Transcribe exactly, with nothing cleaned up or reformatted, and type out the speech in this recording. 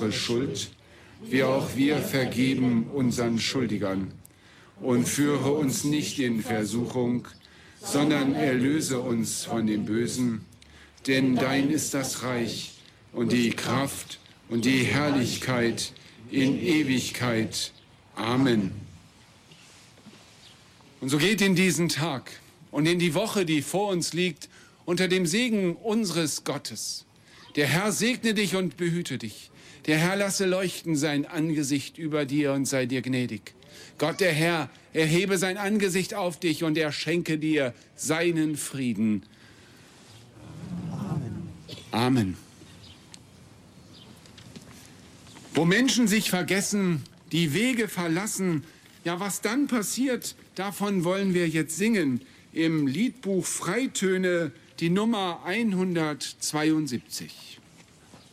unsere Schuld, wie auch wir vergeben unseren Schuldigern. Und führe uns nicht in Versuchung, sondern erlöse uns von dem Bösen. Denn dein ist das Reich und die Kraft und die Herrlichkeit in Ewigkeit. Amen. Und so geht in diesen Tag und in die Woche, die vor uns liegt, unter dem Segen unseres Gottes. Der Herr segne dich und behüte dich. Der Herr lasse leuchten sein Angesicht über dir und sei dir gnädig. Gott, der Herr, erhebe sein Angesicht auf dich und er schenke dir seinen Frieden. Amen. Amen. Wo Menschen sich vergessen, die Wege verlassen, ja, was dann passiert, davon wollen wir jetzt singen. Im Liedbuch Freitöne, die Nummer hundertzweiundsiebzig.